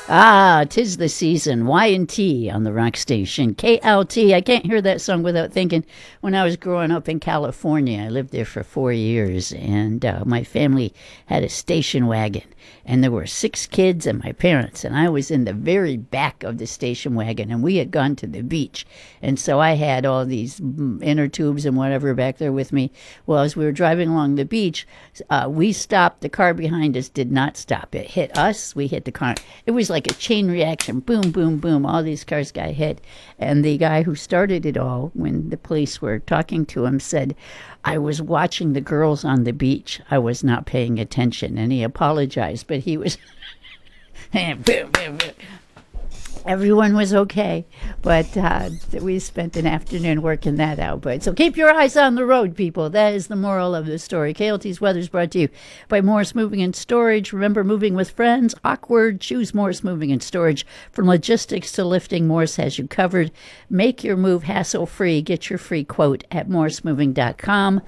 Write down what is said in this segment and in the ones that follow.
Ah, 'tis the season. Y&T on the rock station. KLT. I can't hear that song without thinking when I was growing up in California. I lived there for 4 years, and my family had a station wagon. And there were 6 kids and my parents, and I was in the very back of the station wagon, and we had gone to the beach. And so I had all these inner tubes and whatever back there with me. Well, as we were driving along the beach, we stopped. The car behind us did not stop. It hit us. We hit the car. It was like a chain reaction. Boom, boom, boom. All these cars got hit. And the guy who started it all, when the police were talking to him, said, I was watching the girls on the beach. I was not paying attention. And he apologized, but he was... boom, boom, boom. Everyone was okay, but we spent an afternoon working that out. But so keep your eyes on the road, people. That is the moral of the story. KLT's weather is brought to you by Morris Moving and Storage. Remember, moving with friends, awkward. Choose Morris Moving and Storage. From logistics to lifting, Morris has you covered. Make your move hassle-free. Get your free quote at morrismoving.com.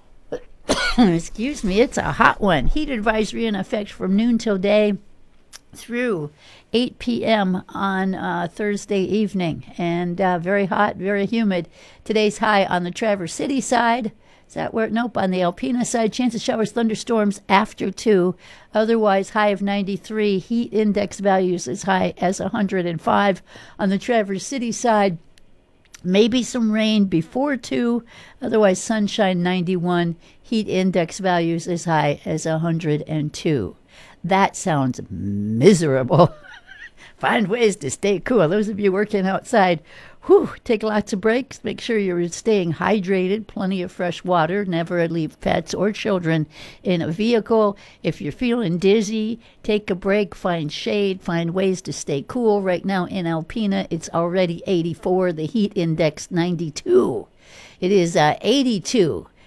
Excuse me, it's a hot one. Heat advisory in effect from noon till day through 8 p.m. on Thursday evening. And very hot, very humid. Today's high on the Traverse City side. Is that where? Nope. On the Alpena side, chance of showers, thunderstorms after 2. Otherwise, high of 93. Heat index values as high as 105. On the Traverse City side, maybe some rain before 2. Otherwise, sunshine 91. Heat index values as high as 102. That sounds miserable. Find ways to stay cool. Those of you working outside, take lots of breaks. Make sure you're staying hydrated, plenty of fresh water. Never leave pets or children in a vehicle. If you're feeling dizzy, take a break, find shade, find ways to stay cool. Right now in Alpena, it's already 84. The heat index 92. It is 82